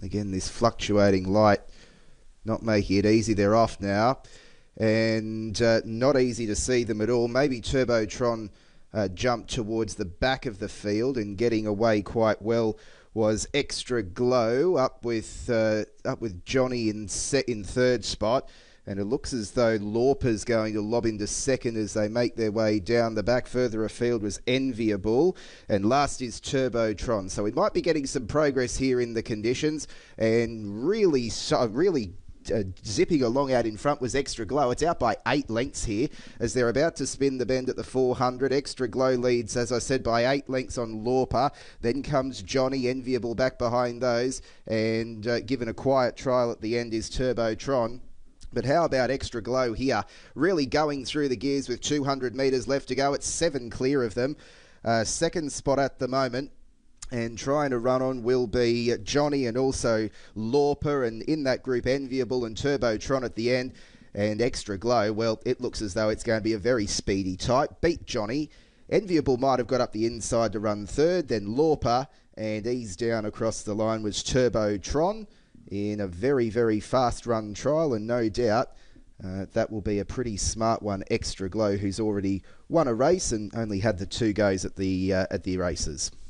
Again, this fluctuating light not making it easy. They're off now, and not easy to see them at all. Maybe Turbotron jumped towards the back of the field, and getting away quite well was Extra Glow up with Johnny in third spot. And it looks as though Lauper's going to lob into second as they make their way down the back. Further afield was Enviable. And last is Turbotron. So we might be getting some progress here in the conditions. And really zipping along out in front was Extra Glow. It's out by 8 lengths here as they're about to spin the bend at the 400. Extra Glow leads, as I said, by 8 lengths on Lauper. Then comes Johnny, Enviable back behind those. And given a quiet trial at the end is Turbotron. But how about Extra Glow here? Really going through the gears with 200 metres left to go. It's 7 clear of them. Second spot at the moment. And trying to run on will be Johnny and also Lauper. And in that group, Enviable and Turbotron at the end. And Extra Glow, well, it looks as though it's going to be a very speedy type. Beat Johnny. Enviable might have got up the inside to run third. Then Lauper. And ease down across the line was Turbotron in a very, very fast run trial, and no doubt that will be a pretty smart one. Extra Glow, who's already won a race and only had the 2 goes at the races.